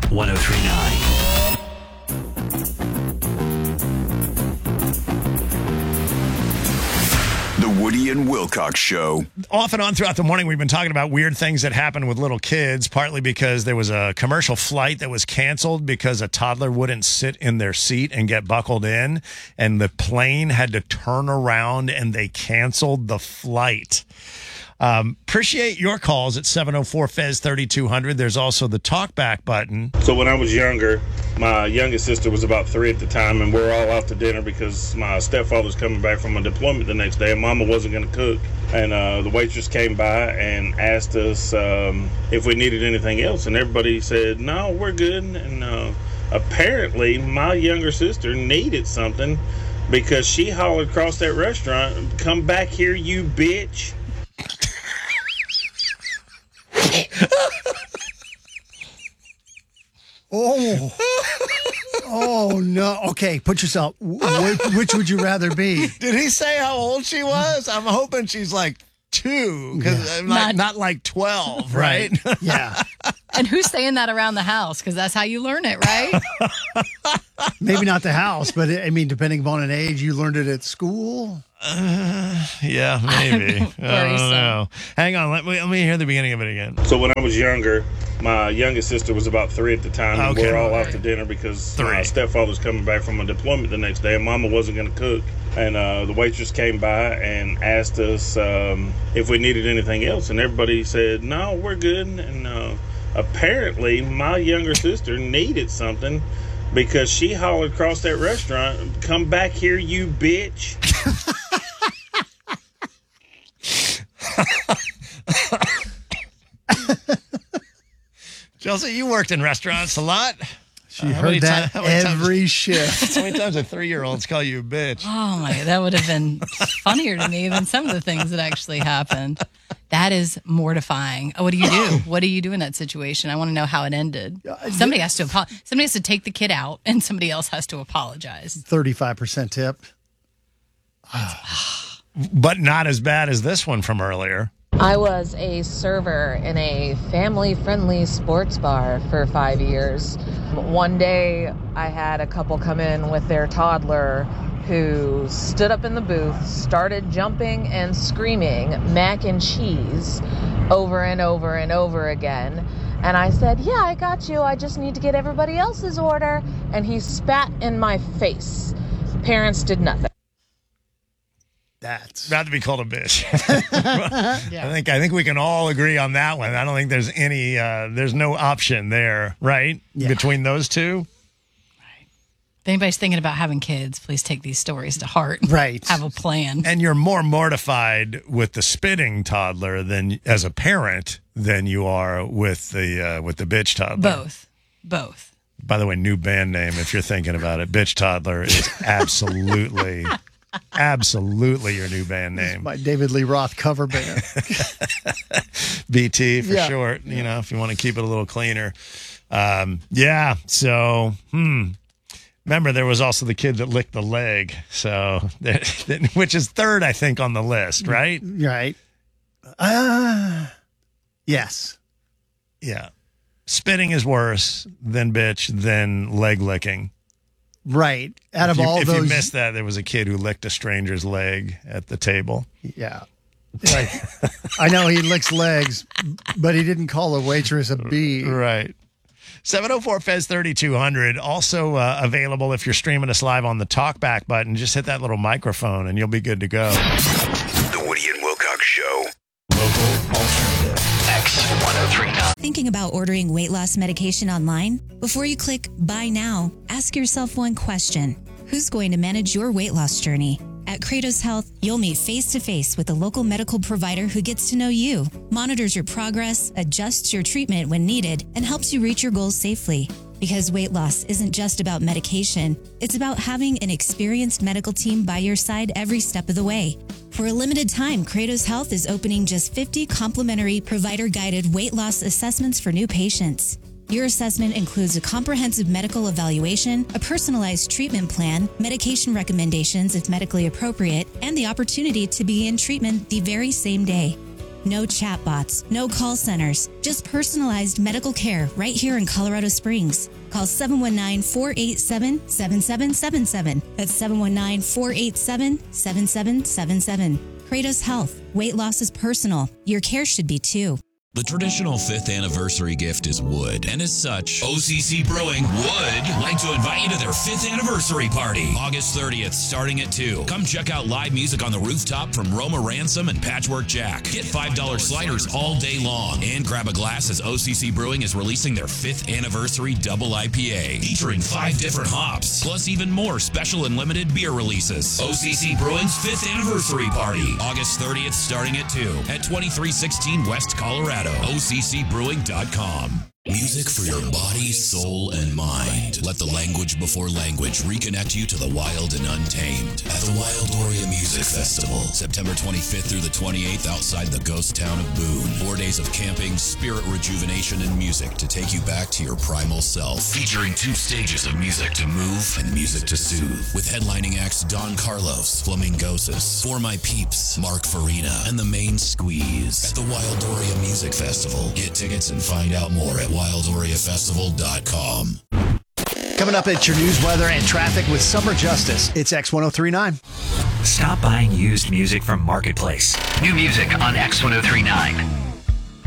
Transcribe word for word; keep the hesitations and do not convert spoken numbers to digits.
one oh three point nine. The Woody and Wilcox Show. Off and on throughout the morning, we've been talking about weird things that happen with little kids, partly because there was a commercial flight that was canceled because a toddler wouldn't sit in their seat and get buckled in, and the plane had to turn around and they canceled the flight. Um, appreciate your calls at seven oh four F E Z thirty-two hundred. There's also the talkback button. So when I was younger, my youngest sister was about three at the time, and we were all out to dinner because my stepfather's coming back from a deployment the next day, and Mama wasn't going to cook. And uh, the waitress came by and asked us um, if we needed anything else, and everybody said, no, we're good. And uh, apparently my younger sister needed something because she hollered across that restaurant, come back here, you bitch. Oh, oh no. Okay, put yourself. Which, which would you rather be? Did he say how old she was? I'm hoping she's like two, because Yeah. not, Not- not like twelve, right? Yeah. And who's saying that around the house? Because that's how you learn it, right? Maybe not the house, but I mean, depending upon an age, you learned it at school. Uh, yeah, maybe. I don't Worrisome. know. Hang on. Let me, let me hear the beginning of it again. So when I was younger, my youngest sister was about three at the time, and we Okay. were all out to dinner because Three. my stepfather's coming back from a deployment the next day, and Mama wasn't going to cook. And uh, the waitress came by and asked us um, if we needed anything else, and everybody said, no, we're good. And uh, apparently my younger sister needed something because she hollered across that restaurant, come back here, you bitch. Chelsea, you worked in restaurants a lot. She Uh, how many heard that ti- how many times- every shift. How many times do three-year-olds call you a bitch? Oh my, that would have been funnier to me than some of the things that actually happened. That is mortifying. Oh, what do you do? What do you do in that situation? I want to know how it ended. Somebody has to apo- somebody has to take the kid out, and somebody else has to apologize. thirty-five percent tip. But not as bad as this one from earlier. I was a server in a family-friendly sports bar for five years. One day, I had a couple come in with their toddler who stood up in the booth, started jumping and screaming mac and cheese over and over and over again. And I said, yeah, I got you. I just need to get everybody else's order. And he spat in my face. Parents did nothing. That's Not to be called a bitch. I think I think we can all agree on that one. I don't think there's any uh, there's no option there, right? Yeah. Between those two. If anybody's thinking about having kids, please take these stories to heart. right. Have a plan. And you're more mortified with the spitting toddler than as a parent than you are with the uh, with the bitch toddler. Both. Both. By the way, new band name if you're thinking about it. Bitch toddler is absolutely absolutely your new band name. My David Lee Roth cover band. B T for Yeah. short, you know, if you want to keep it a little cleaner. Um, yeah, so, hmm. Remember, there was also the kid that licked the leg, so which is third, I think, on the list, right? Right. Uh, yes. Yeah. Spitting is worse than bitch than leg licking. Right. Out If of you, all if those. you missed that, there was a kid who licked a stranger's leg at the table. Yeah. Like, I know he licks legs, but he didn't call a waitress a bee. Right. seven oh four F E Z thirty-two hundred. Also uh, available if you're streaming us live on the talkback button. Just hit that little microphone and you'll be good to go. The Woody and Wilcox Show. Local alternative. X one oh three point nine. Thinking about ordering weight loss medication online? Before you click buy now, ask yourself one question. Who's going to manage your weight loss journey? At Kratos Health, you'll meet face-to-face with a local medical provider who gets to know you, monitors your progress, adjusts your treatment when needed, and helps you reach your goals safely. Because weight loss isn't just about medication, it's about having an experienced medical team by your side every step of the way. For a limited time, Kratos Health is opening just fifty complimentary provider-guided weight loss assessments for new patients. Your assessment includes a comprehensive medical evaluation, a personalized treatment plan, medication recommendations if medically appropriate, and the opportunity to begin treatment the very same day. No chatbots, no call centers, just personalized medical care right here in Colorado Springs. Call seven one nine, four eight seven, seven seven seven seven. That's seven one nine, four eight seven, seven seven seven seven. Kratos Health. Weight loss is personal. Your care should be too. The traditional fifth anniversary gift is wood, and as such, O C C Brewing would like to invite you to their fifth anniversary party, August thirtieth, starting at two. Come check out live music on the rooftop from Roma Ransom and Patchwork Jack. Get five dollar sliders all day long, and grab a glass as O C C Brewing is releasing their fifth anniversary double I P A, featuring five different hops, plus even more special and limited beer releases. O C C Brewing's fifth anniversary party, August thirtieth, starting at two, at twenty-three sixteen West Colorado. O C C brewing dot com. Music for your body, soul, and mind. Let the language before language reconnect you to the wild and untamed at the Wildoria Music Festival, September twenty-fifth through the twenty-eighth outside the ghost town of Boone. Four days of camping, spirit rejuvenation, and music to take you back to your primal self. Featuring two stages of music to move and music to soothe. With headlining acts Don Carlos, Flamingosis, For My Peeps, Mark Farina, and The Main Squeeze. At the Wildoria Music Festival. Get tickets and find out more at wildoria festival dot com. Coming up at your news, weather, and traffic with Summer Justice. It's X ten thirty-nine. Stop buying used music from Marketplace. New music on X ten thirty-nine.